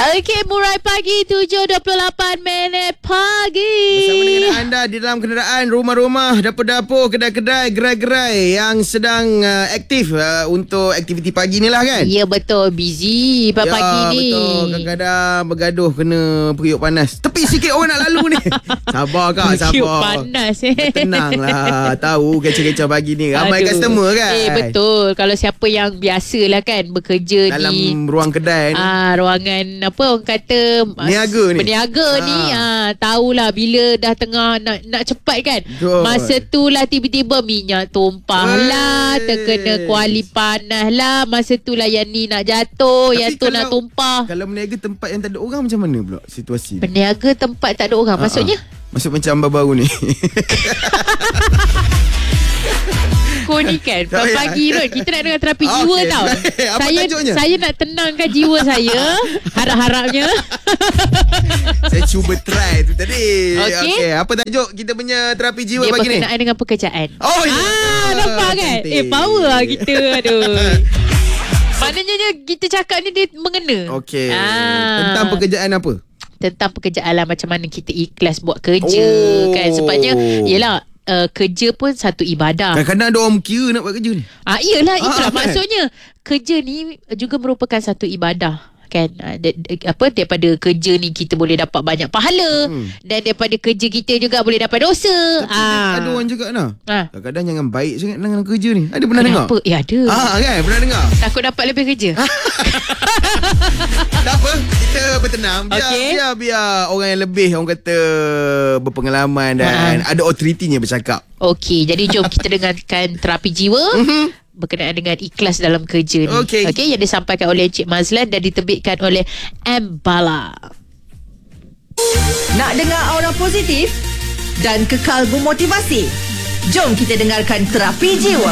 Okey, Murai Pagi 7.28 minit pagi. Bersama dengan anda di dalam kenderaan, rumah-rumah, dapur-dapur, kedai-kedai, gerai-gerai yang sedang aktif untuk aktiviti pagi ni lah kan? Ya betul, busy pagi ni. Betul, kadang-kadang bergaduh kena periuk panas. Tepi sikit orang nak lalu ni. Sabar kak, sabar. Periuk panas Tenanglah, tahu kecoh-kecoh pagi ni. Ramai customer kan? Betul, kalau siapa yang biasalah kan bekerja dalam di ruang kedai ni. Ruangan apa orang kata Peniaga ni tahulah bila dah tengah nak cepat kan. Good. Masa tu lah tiba-tiba minyak tumpah lah, terkena kuali panas lah. Masa tu lah yang ni nak jatuh. Tapi yang tu nak tumpah. Kalau meniaga tempat yang tak ada orang, macam mana pula situasi? Peniaga tempat tak ada orang maksudnya? Maksud macam baru-baru ni. Kau ni kan pagi Rod, kita nak dengar terapi jiwa tau. Saya nak tenangkan jiwa saya. Harap-harapnya saya cuba try tu tadi. Okey. Apa tajuk kita punya terapi jiwa dia pagi ni? Dia berkenaan dengan pekerjaan. Nampak kan? Cantik. Power lah kita. Aduh. Maknanya kita cakap ni dia mengena. Okey. Tentang pekerjaan apa? Tentang pekerjaan lah, macam mana kita ikhlas buat kerja kan. Sebabnya yelah, kerja pun satu ibadah. Kadang-kadang ada orang kira nak buat kerja ni. Iyalah, itulah maksudnya. Kerja ni juga merupakan satu ibadah kan. Daripada kerja ni kita boleh dapat banyak pahala, dan daripada kerja kita juga boleh dapat dosa. Ada orang juga kadang-kadang jangan baik sangat dengan kerja ni. Ada pernah dengar? Ada. Kan pernah dengar. Takut dapat lebih kerja. Tak apa, kita bertenang. Biar orang yang lebih, orang kata berpengalaman dan ada otoritinya bercakap. Okey, jadi jom kita dengarkan terapi jiwa berkenaan dengan ikhlas dalam kerja ni. Okey, yang disampaikan oleh Encik Mazlan dan diterbitkan oleh Mbala. Nak dengar aura positif dan kekal bermotivasi? Jom kita dengarkan terapi jiwa.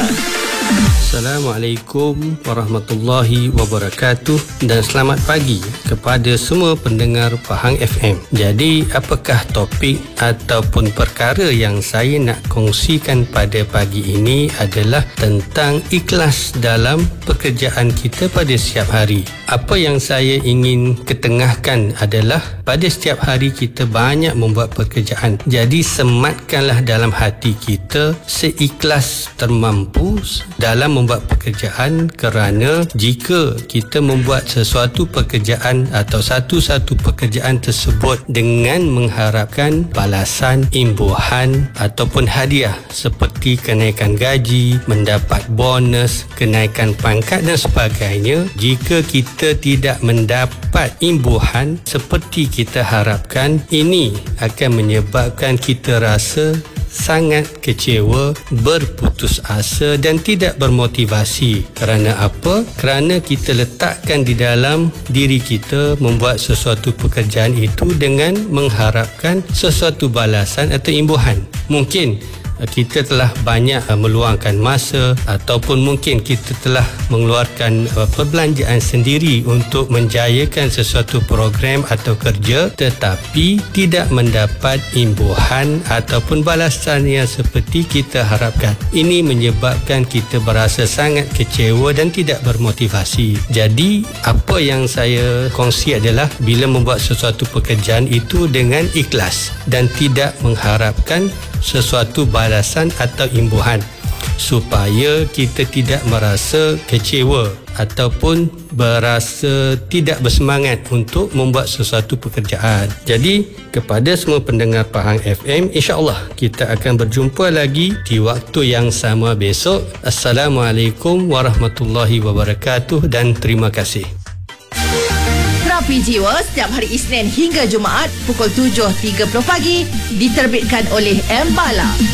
Assalamualaikum warahmatullahi wabarakatuh dan selamat pagi kepada semua pendengar Pahang FM. Jadi, apakah topik ataupun perkara yang saya nak kongsikan pada pagi ini adalah tentang ikhlas dalam pekerjaan kita pada setiap hari. Apa yang saya ingin ketengahkan adalah pada setiap hari kita banyak membuat pekerjaan. Jadi, sematkanlah dalam hati kita seikhlas termampu dalam membuat pekerjaan, kerana jika kita membuat sesuatu pekerjaan atau satu-satu pekerjaan tersebut dengan mengharapkan balasan, imbuhan ataupun hadiah seperti kenaikan gaji, mendapat bonus, kenaikan pangkat dan sebagainya, jika kita tidak mendapat imbuhan seperti kita harapkan, ini akan menyebabkan kita rasa sangat kecewa, berputus asa dan tidak bermotivasi. Kerana apa? Kerana kita letakkan di dalam diri kita membuat sesuatu pekerjaan itu dengan mengharapkan sesuatu balasan atau imbuhan. Mungkin kita telah banyak meluangkan masa ataupun mungkin kita telah mengeluarkan perbelanjaan sendiri untuk menjayakan sesuatu program atau kerja, tetapi tidak mendapat imbuhan ataupun balasan yang seperti kita harapkan. Ini menyebabkan kita berasa sangat kecewa dan tidak bermotivasi. Jadi, apa yang saya kongsi adalah bila membuat sesuatu pekerjaan itu dengan ikhlas dan tidak mengharapkan sesuatu balasan atau imbuhan, supaya kita tidak merasa kecewa ataupun berasa tidak bersemangat untuk membuat sesuatu pekerjaan. Jadi, kepada semua pendengar Pahang FM, insya-Allah kita akan berjumpa lagi di waktu yang sama besok. Assalamualaikum warahmatullahi wabarakatuh dan terima kasih. Terapi Jiwa setiap hari Isnin hingga Jumaat pukul 7.30 pagi diterbitkan oleh Mbala.